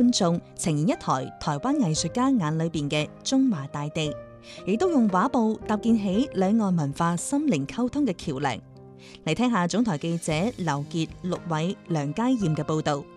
觀眾呈現一台台灣藝術家眼裏邊嘅中華大地，亦都用畫布搭建起兩岸文化心靈溝通嘅橋樑。嚟聽下總台記者劉傑、陸偉、梁佳燕嘅報導。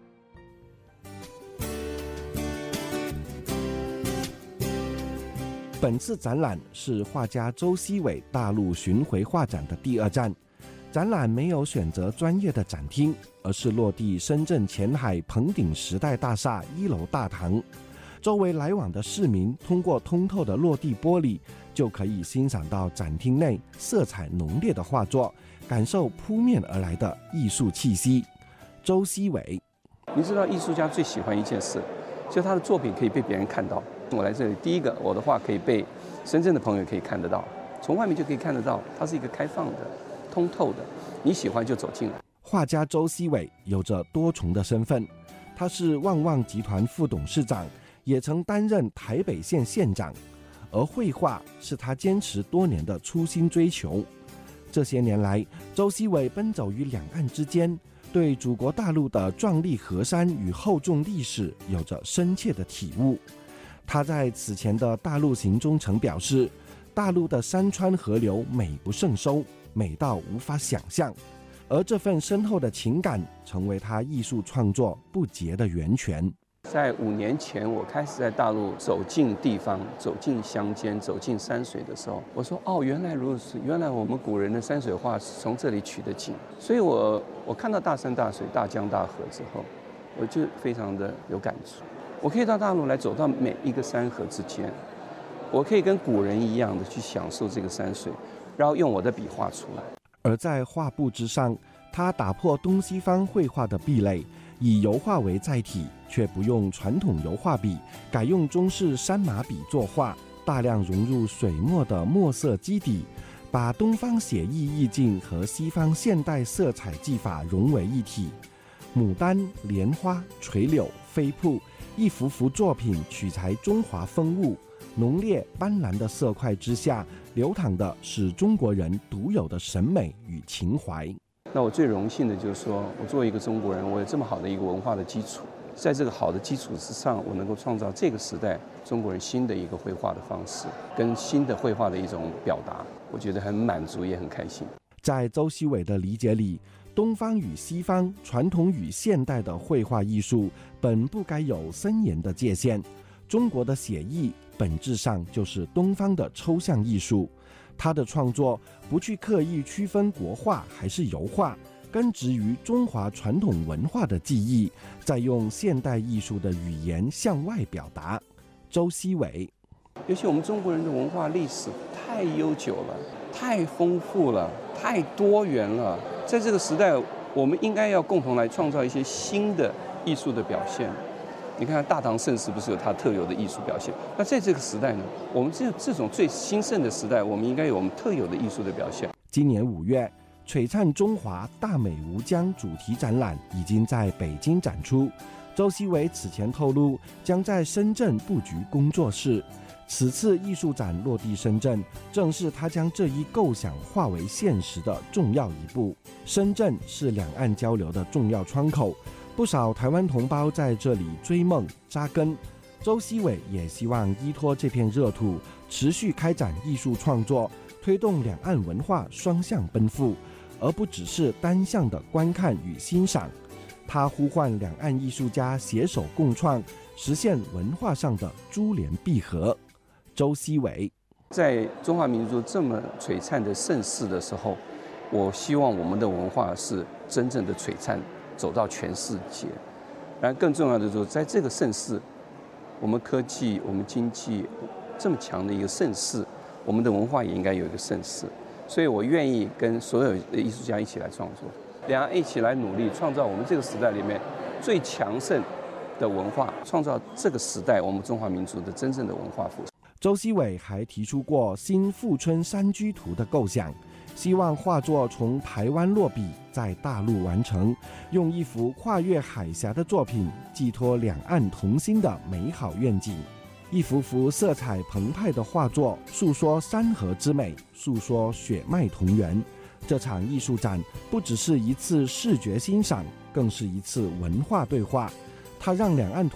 本次展覽是畫家周希偉大陸巡迴畫展的第二站。展覽沒有選擇專業的展廳，而是落地深圳前海鵬鼎時代大廈1樓大堂。周圍來往的市民通過通透的落地玻璃，就可以欣賞到展廳內色彩濃烈的畫作，感受撲面而來的藝術氣息。周希偉， 你知道藝術家最喜歡一件事，就他的作品可以被別人看到。我來這裡，第一個，我的畫可以被深圳的朋友可以看得到，從外面就可以看得到，它是一個開放的、通透的，你喜歡就走進來。 畫家周希偉有着多重的身份，他是旺旺集團副董事長，也曾擔任台北縣縣長，而繪畫是他堅持多年的初心追求。這些年來，周希偉奔走於兩岸之間，對祖國大陸的壯麗河山與厚重歷史有着深切的體悟。他在此前的大陸行中曾表示，大陸的山川河流美不勝收，美到無法想象，而這份深厚的情感成為他藝術創作不竭的源泉。 在5年前，我開始在大陸走進地方、走進鄉間、走進山水的時候，我說：哦，原來如此，原來我們古人的山水畫是從這裡取的景。所以我看到大山大水、大江大河之後，我就非常的有感觸。我可以到大陸來走到每一個山河之間，我可以跟古人一樣的去享受這個山水，然後用我的筆畫出來。 而在畫布之上，他打破東西方繪畫的壁壘，以油畫為載體，卻不用傳統油畫筆，改用中式山馬筆作畫，大量融入水墨的墨色基底，把東方寫意意境和西方現代色彩技法融為一體。牡丹、蓮花、垂柳、飛瀑，一幅幅作品取材中華風物，濃烈斑斕的色塊之下，流淌的是中國人獨有的審美與情懷。 那我最榮幸的就是說，我作為一個中國人，我有這麼好的一個文化的基礎，在這個好的基礎之上，我能夠創造這個時代中國人新的一個繪畫的方式，跟新的繪畫的一種表達，我覺得很滿足，也很開心。 在周希偉的理解裡，東方與西方、傳統與現代的繪畫藝術本不該有森嚴的界限。中國的寫意本質上就是東方的抽象藝術，他的創作不去刻意區分國畫還是油畫，根植於中華傳統文化的記憶，再用現代藝術的語言向外表達。周希偉， 尤其我們中國人的文化歷史太悠久了，太豐富了，太多元了，在這個時代，我們應該要共同來創造一些新的藝術的表現。你看大唐盛世不是有它特有的藝術表現？那在這個時代呢，我們這種最興盛的時代，我們應該有我們特有的藝術的表現。 今年5月，璀璨中華大美吳江主題展覽已經在北京展出。周希偉此前透露，將在深圳布局工作室。此次藝術展落地深圳，正是他將這一構想化為現實的重要一步。深圳是兩岸交流的重要窗口，不少台灣同胞在這裡追夢扎根。周希偉也希望依託這片熱土，持續開展藝術創作，推動兩岸文化雙向奔赴，而不只是單向的觀看與欣賞。他呼喚兩岸藝術家攜手共創，實現文化上的珠聯璧合。周希偉， 在中華民族這麼璀璨的盛世的時候，我希望我們的文化是真正的璀璨，走到全世界。然後更重要的就是，在這個盛世，我們科技、我們經濟這麼強的一個盛世，我們的文化也應該有一個盛世。所以我願意跟所有的藝術家一起來創作，兩岸一起來努力，創造我們這個時代裡面最強盛的文化，創造這個時代我們中華民族的真正的文化復興。 周希偉還提出過新富春山居圖的構想，希望畫作從台灣落筆，在大陸完成，用一幅跨越海峽的作品寄託兩岸同心的美好願景。一幅幅色彩澎湃的畫作，訴說山河之美，訴說血脈同源。這場藝術展不只是一次視覺欣賞，更是一次文化對話。它讓兩岸